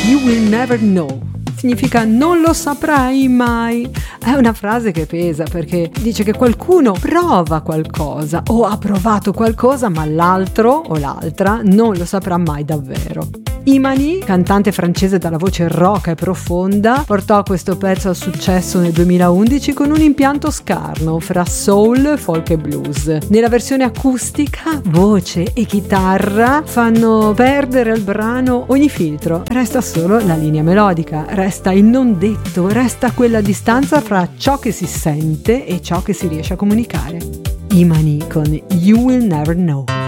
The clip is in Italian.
You will never know. Significa non lo saprai mai. È una frase che pesa perché dice che qualcuno prova qualcosa o ha provato qualcosa, ma l'altro o l'altra non lo saprà mai davvero. Imani, cantante francese dalla voce roca e profonda, portò questo pezzo al successo nel 2011 con un impianto scarno fra soul, folk e blues. Nella versione acustica, voce e chitarra fanno perdere al brano ogni filtro. Resta solo la linea melodica, resta il non detto, resta quella distanza fra ciò che si sente e ciò che si riesce a comunicare. Imani con You Will Never Know.